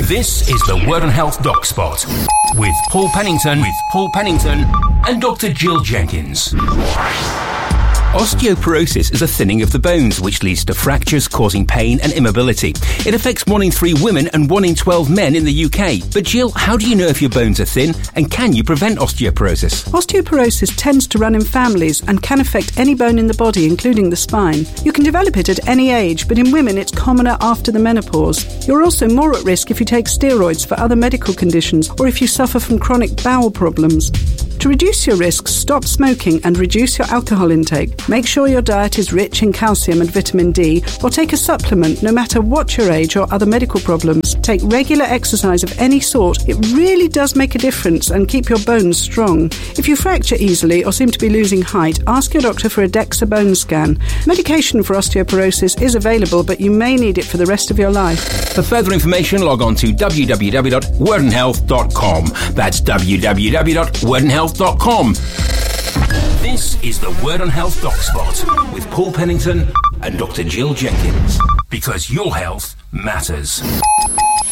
This is the Word on Health Doc Spot with Paul Pennington and Dr. Jill Jenkins. Osteoporosis is a thinning of the bones, which leads to fractures causing pain and immobility. It affects 1 in 3 women and 1 in 12 men in the UK. But Jill, how do you know if your bones are thin, and can you prevent osteoporosis? Osteoporosis tends to run in families and can affect any bone in the body, including the spine. You can develop it at any age, but in women it's commoner after the menopause. You're also more at risk if you take steroids for other medical conditions or if you suffer from chronic bowel problems. To reduce your risks, stop smoking and reduce your alcohol intake. Make sure your diet is rich in calcium and vitamin D, or take a supplement no matter what your age or other medical problems. Take regular exercise of any sort. It really does make a difference and keep your bones strong. If you fracture easily or seem to be losing height, ask your doctor for a DEXA bone scan. Medication for osteoporosis is available, but you may need it for the rest of your life. For further information, log on to www.wordandhealth.com. That's www.wordandhealth.com. This is the Word on Health Doc Spot with Paul Pennington and Dr. Jill Jenkins, because your health matters.